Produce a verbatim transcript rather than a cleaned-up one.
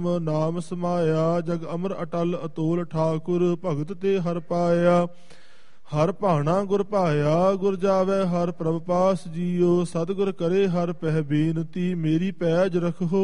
ਨਾਮ ਸਮਾਇਆ। ਜਗ ਅਮਰ ਅਟਲ ਅਤੋਲ ਠਾਕੁਰ ਭਗਤ ਤੇ ਹਰ ਪਾਇਆ। ਹਰ ਭਾਣਾ ਗੁਰ ਭਾਇਆ ਗੁਰ ਜਾਵੇ ਹਰ ਪ੍ਰਭ ਪਾਸ ਜੀਓ। ਸਤਿਗੁਰ ਕਰੇ ਹਰ ਪਹਿ ਬੇਨਤੀ ਮੇਰੀ ਪੈਜ ਰਖੋ